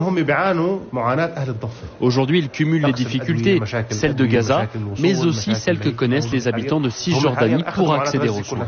Aujourd'hui, ils cumulent les difficultés, celles de Gaza, mais aussi celles que connaissent les habitants de Cisjordanie pour accéder aux soins.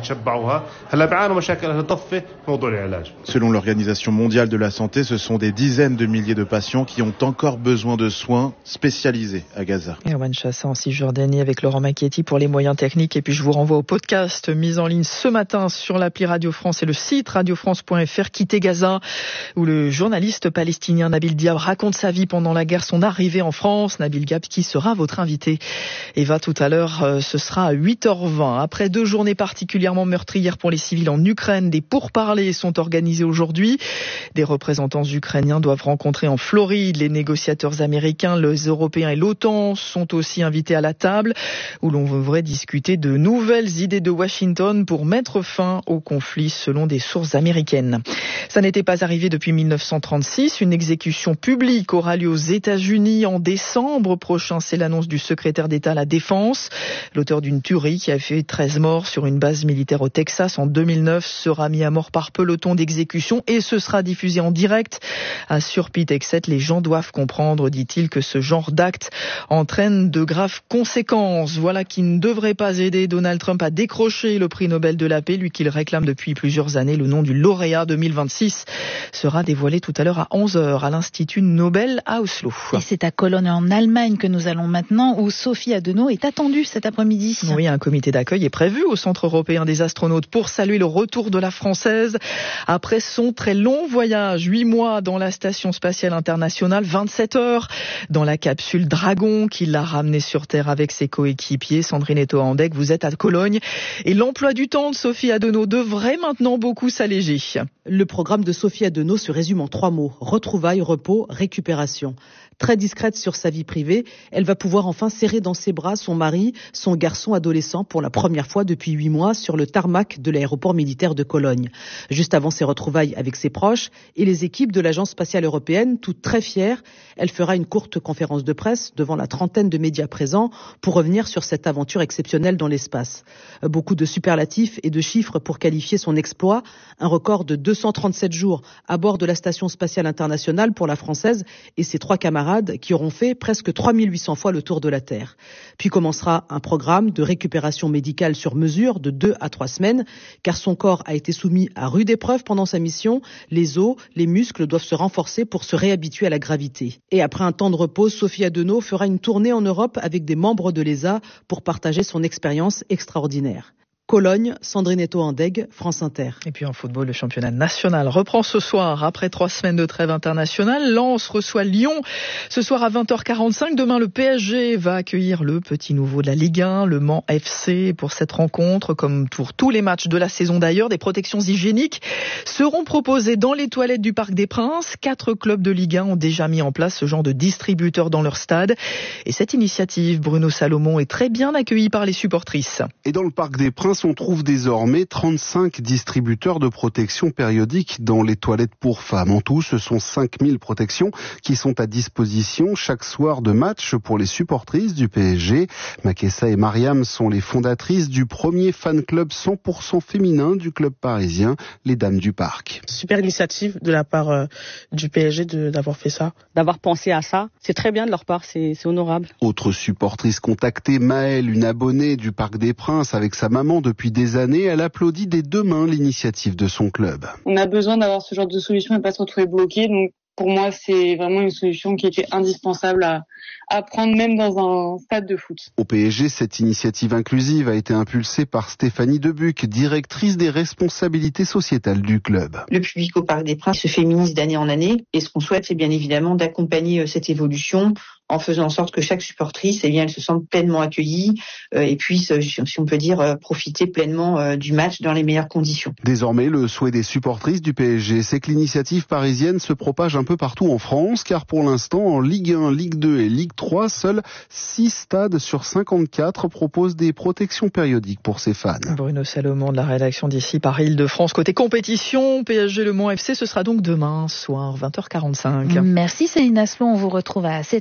Selon l'Organisation mondiale de la santé, ce sont des dizaines de milliers de patients qui ont encore besoin de soins spécialisés à Gaza. Erwan Chassa en Cisjordanie avec Laurent Macchietti pour les moyens techniques. Et puis je vous renvoie au podcast mis en ligne ce matin sur l'appli Radio France et le site radiofrance.fr, Quitter Gaza, où le journaliste palestinien Nabil Diab raconte sa vie pendant la guerre, son arrivée en France. Nabil Diab qui sera votre invité. Eva, tout à l'heure, ce sera à 8h20. Après 2 journées particulièrement meurtrières pour les civils en Ukraine, des pourparlers sont organisés aujourd'hui. Des représentants ukrainiens doivent rencontrer en Floride les négociateurs américains, les Européens et l'OTAN sont aussi invités à la table, où l'on devrait discuter de nouvelles idées de Washington pour mettre fin au conflit selon des sources américaines. Ça n'était pas arrivé depuis 1936. Une exécution publique aura lieu aux États-Unis en décembre prochain. C'est l'annonce du secrétaire d'État à la Défense. L'auteur d'une tuerie qui a fait 13 morts sur une base militaire au Texas en 2009 sera mis à mort par peloton d'exécution et ce sera diffusé en direct. Assure Pete Hegseth, les gens doivent comprendre, dit-il, que ce genre d'acte entraîne de graves conséquences. Voilà qui ne devrait pas aider Donald Trump à décrocher le prix Nobel de la paix, lui qu'il réclame depuis plusieurs années. Le nom du lauréat 2026 sera dévoilé tout à l'heure à 11h à l'Institut Nobel à Oslo. Et c'est à Cologne en Allemagne que nous allons maintenant, où Sophie Adenau est attendue cet après-midi. Oui, un comité d'accueil est prévu au Centre européen des astronautes pour saluer le retour de la Française après son très long voyage, 8 mois dans la Station spatiale internationale, 27 heures dans la capsule Dragon qui l'a ramenée sur Terre avec ses coéquipiers. Sandrine Etoandek, vous êtes à Cologne et l'emploi du temps de Sophie Adenau devrait maintenant beaucoup s'alléger. Le programme de Sophie Adenau se résume en 3 mots. Retrouvailles, repos, récupération. Très discrète sur sa vie privée, elle va pouvoir enfin serrer dans ses bras son mari, son garçon adolescent pour la première fois depuis 8 mois sur le tarmac de l'aéroport militaire de Cologne. Juste avant ses retrouvailles avec ses proches et les équipes de l'Agence spatiale européenne, toutes très fières, elle fera une courte conférence de presse devant la 30aine de médias présents pour revenir sur cette aventure exceptionnelle dans l'espace. Beaucoup de superlatifs et de chiffres pour qualifier son exploit, un record de 237 jours à bord de la Station spatiale internationale pour la Française et ses 3 camarades qui auront fait presque 3800 fois le tour de la Terre. Puis commencera un programme de récupération médicale sur mesure de 2 à 3 semaines, car son corps a été soumis à rude épreuve pendant sa mission. Les os, les muscles doivent se renforcer pour se réhabituer à la gravité. Et après un temps de repos, Sophie Adenau fera une tournée en Europe avec des membres de l'ESA pour partager son expérience extraordinaire. Cologne, Sandrine Etoandeg, France Inter. Et puis en football, le championnat national reprend ce soir. Après 3 semaines de trêve internationale, Lens reçoit Lyon ce soir à 20h45. Demain, le PSG va accueillir le petit nouveau de la Ligue 1, le Mans FC. Pour cette rencontre, comme pour tous les matchs de la saison d'ailleurs, des protections hygiéniques seront proposées dans les toilettes du Parc des Princes. 4 clubs de Ligue 1 ont déjà mis en place ce genre de distributeur dans leur stade. Et cette initiative, Bruno Salomon, est très bien accueillie par les supportrices. Et dans le Parc des Princes, on trouve désormais 35 distributeurs de protection périodique dans les toilettes pour femmes. En tout, ce sont 5000 protections qui sont à disposition chaque soir de match pour les supportrices du PSG. Makessa et Mariam sont les fondatrices du premier fan club 100% féminin du club parisien, les Dames du Parc. Super initiative de la part du PSG d'avoir fait ça. D'avoir pensé à ça, c'est très bien de leur part, c'est honorable. Autre supportrice contactée, Maëlle, une abonnée du Parc des Princes avec sa maman depuis des années, elle applaudit des 2 mains l'initiative de son club. On a besoin d'avoir ce genre de solution et pas se retrouver bloqué. Donc pour moi, c'est vraiment une solution qui était indispensable à prendre même dans un stade de foot. Au PSG, cette initiative inclusive a été impulsée par Stéphanie Debuc, directrice des responsabilités sociétales du club. Le public au Parc des Princes se féminise d'année en année et ce qu'on souhaite, c'est bien évidemment d'accompagner cette évolution en faisant en sorte que chaque supportrice, elle se sente pleinement accueillie et puisse, si on peut dire, profiter pleinement du match dans les meilleures conditions. Désormais, le souhait des supportrices du PSG, c'est que l'initiative parisienne se propage un peu partout en France, car pour l'instant, en Ligue 1, Ligue 2 et Ligue 3, seuls 6 stades sur 54 proposent des protections périodiques pour ses fans. Bruno Salomon de la rédaction d'ici par Île-de-France. Côté compétition, PSG Le Mans FC, ce sera donc demain soir, 20h45. Merci Céline Asselon, on vous retrouve à 7h30.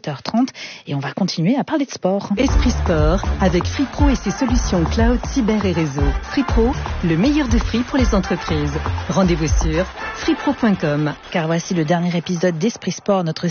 intéressante. Et on va continuer à parler de sport. Esprit Sport, avec Free Pro et ses solutions cloud, cyber et réseau. Free Pro, le meilleur de Free pour les entreprises. Rendez-vous sur freepro.com. Car voici le dernier épisode d'Esprit Sport, notre